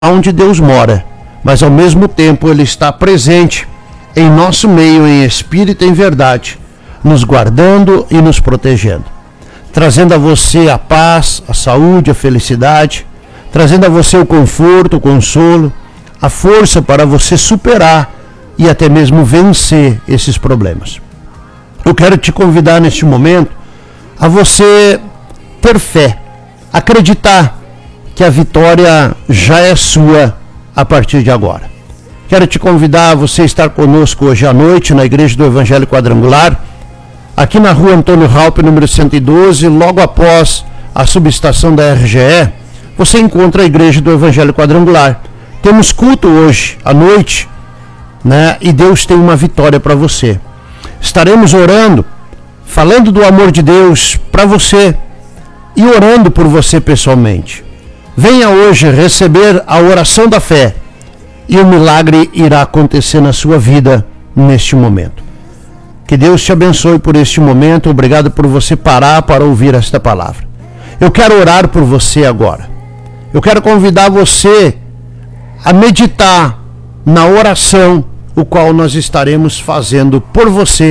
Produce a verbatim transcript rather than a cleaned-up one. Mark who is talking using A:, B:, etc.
A: onde Deus mora, mas ao mesmo tempo Ele está presente em nosso meio em espírito e em verdade, nos guardando e nos protegendo, trazendo a você a paz, a saúde, a felicidade, trazendo a você o conforto, o consolo, a força para você superar e até mesmo vencer esses problemas. Eu quero te convidar neste momento a você ter fé, acreditar que a vitória já é sua a partir de agora. Quero te convidar a você estar conosco hoje à noite na Igreja do Evangelho Quadrangular, aqui na rua Antônio Raupe, número cento e doze, logo após a subestação da R G E, você encontra a Igreja do Evangelho Quadrangular. Temos culto hoje à noite, né? E Deus tem uma vitória para você. Estaremos orando, falando do amor de Deus para você e orando por você pessoalmente. Venha hoje receber a oração da fé e o milagre irá acontecer na sua vida neste momento. Que Deus te abençoe por este momento. Obrigado por você parar para ouvir esta palavra. Eu quero orar por você agora. Eu quero convidar você a meditar na oração, o qual nós estaremos fazendo por você